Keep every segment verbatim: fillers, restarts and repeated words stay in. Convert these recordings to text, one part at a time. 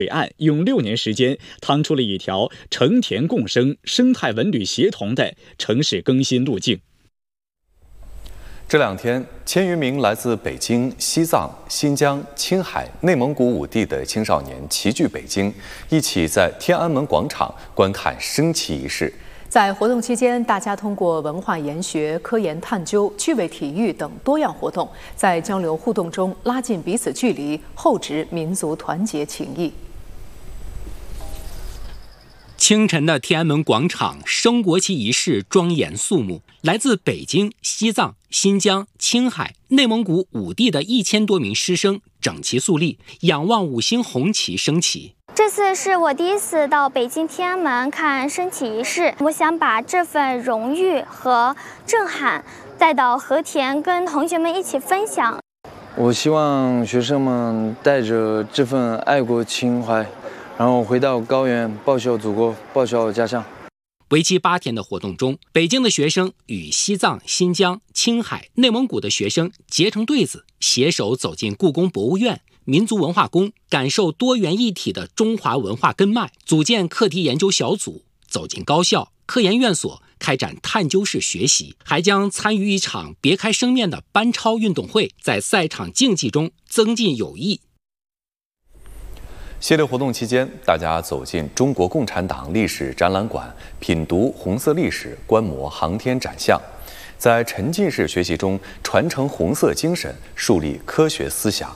北岸用六年时间趟出了一条城田共生、生态文旅协同的城市更新路径。 这两天，千余名来自北京、西藏、新疆、青海、内蒙古五地的青少年齐聚北京，一起在天安门广场观看升旗仪式。 在活动期间，大家通过文化研学、科研探究、趣味体育等多样活动，在交流互动中拉近彼此距离，厚植民族团结情谊。 清晨的天安门广场升国旗仪式庄严肃穆，来自北京、西藏、新疆、青海、内蒙古五地的一千多名师生整齐肃立，仰望五星红旗升起。 这次是我第一次到北京天安门看升旗仪式，我想把这份荣誉和震撼带到和田，跟同学们一起分享。 我希望学生们带着这份爱国情怀，然后回到高原，报效祖国，报效家乡。 为期八天的活动中，北京的学生与西藏、新疆、青海、内蒙古的学生结成对子，携手走进故宫博物院、民族文化宫，感受多元一体的中华文化根脉，组建课题研究小组，走进高校、科研院所，开展探究式学习，还将参与一场别开生面的班超运动会，在赛场竞技中增进友谊。 系列活动期间，大家走进中国共产党历史展览馆，品读红色历史，观摩航天展项，在沉浸式学习中传承红色精神，树立科学思想。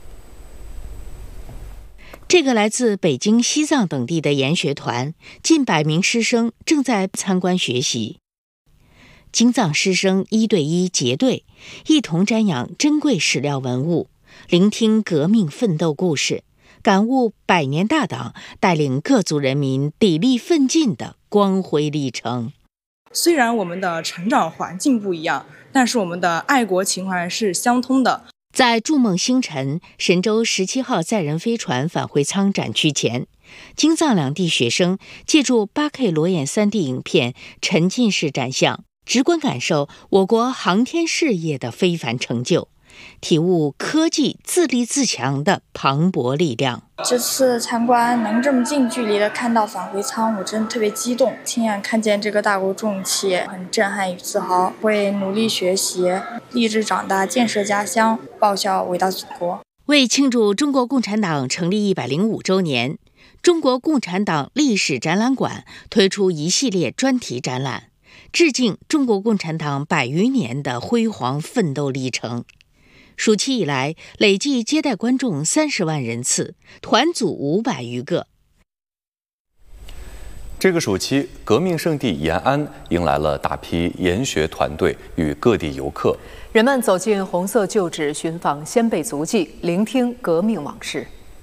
这个来自北京、西藏等地的研学团，近百名师生正在参观学习。京藏师生一对一结对，一同瞻仰珍贵史料文物，聆听革命奋斗故事，感悟百年大党带领各族人民砥砺奋进的光辉历程。 虽然我们的成长环境不一样，但是我们的爱国情怀是相通的。 在筑梦星辰神舟十七号载人飞船返回舱展区前，京藏两地学生借助 八 K 裸眼 三 D 影片沉浸式展项，直观感受我国航天事业的非凡成就，体悟科技自立自强的磅礴力量。 这次参观能这么近距离的看到返回舱，我真的特别激动，亲眼看见这个大国重器，很震撼与自豪。会努力学习，立志长大，建设家乡，报效伟大祖国。 为庆祝中国共产党成立一百零五周年，中国共产党历史展览馆推出一系列专题展览，致敬中国共产党百余年的辉煌奋斗历程。暑期以来，累计接待观众三十万人次，团组五百余个。 这个暑期，革命圣地延安迎来了大批研学团队与各地游客。 人们走进红色旧址，寻访先辈足迹，聆听革命往事。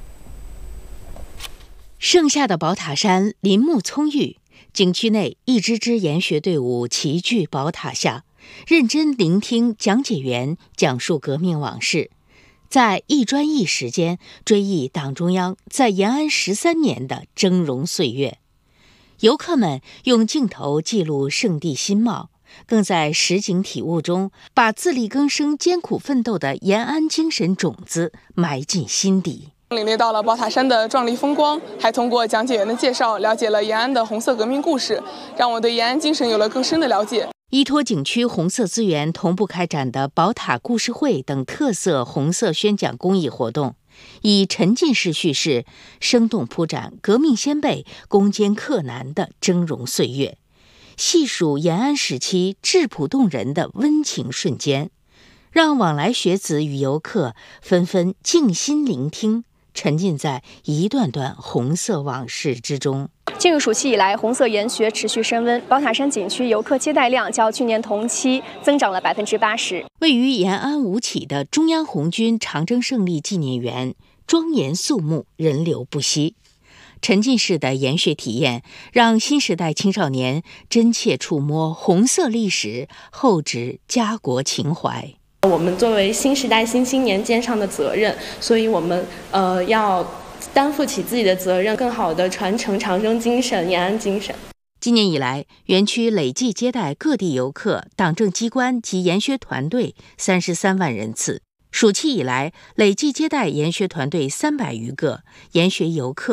盛夏的宝塔山林木葱郁，景区内一支支研学队伍齐聚宝塔下，认真聆听讲解员讲述革命往事，在一砖一时间追忆党中央在延安十三年的峥嵘岁月。游客们用镜头记录圣地新貌，更在实景体悟中把自力更生、艰苦奋斗的延安精神种子埋进心底。 领略到了宝塔山的壮丽风光，还通过讲解员的介绍了解了延安的红色革命故事，让我对延安精神有了更深的了解。 依托景区红色资源同步开展的宝塔故事会等特色红色宣讲公益活动，以沉浸式叙事生动铺展革命先辈攻坚克难的峥嵘岁月，细数延安时期质朴动人的温情瞬间，让往来学子与游客纷纷静心聆听，沉浸在一段段红色往事之中。 进入暑期以来，红色研学持续升温，宝塔山景区游客接待量较去年同期增长了百分之八十。 位于延安吴起的中央红军长征胜利纪念园庄严肃穆，人流不息。沉浸式的研学体验，让新时代青少年真切触摸红色历史，厚植家国情怀。 我们作为新时代新青年肩上的责任，所以我们呃要担负起自己的责任，更好地传承长征精神、延安精神。 今年以来，园区累计接待各地游客、党政机关及研学团队三十三万人次。暑期以来，累计接待研学团队三百余个，研学游客